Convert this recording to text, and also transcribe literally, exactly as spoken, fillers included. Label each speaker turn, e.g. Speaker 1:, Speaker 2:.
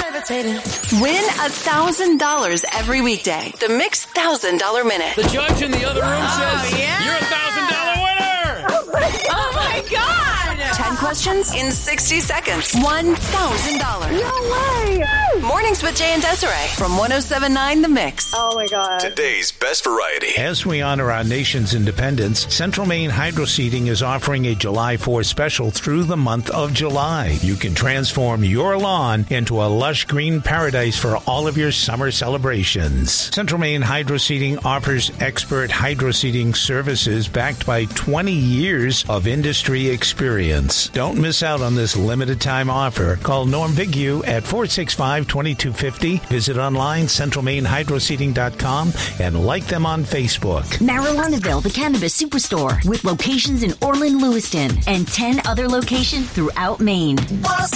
Speaker 1: levitating. Win one thousand dollars every weekday. The Mix one thousand dollars Minute.
Speaker 2: The judge in the other room
Speaker 3: Oh,
Speaker 2: says,
Speaker 3: yeah.
Speaker 2: you're a one thousand dollars winner!
Speaker 3: Oh, my God.
Speaker 1: ten questions in sixty seconds. one thousand dollars.
Speaker 4: No way.
Speaker 1: Mornings with Jay and Desiree from one oh seven point nine The Mix.
Speaker 4: Oh, my God.
Speaker 5: Today's best variety.
Speaker 6: As we honor our nation's independence, Central Maine Hydro Seeding is offering a July fourth special through the month of July. You can transform your lawn into a lush green paradise for all of your summer celebrations. Central Maine Hydro Seeding offers expert hydro seeding services backed by twenty years of industry experience. Don't miss out on this limited time offer. Call Norm Vigue at four six five, two two five zero. Visit online central maine hydro seeding dot com and like them on Facebook.
Speaker 7: Marijuanaville, the Cannabis Superstore, with locations in Orland, Lewiston, and ten other locations throughout Maine.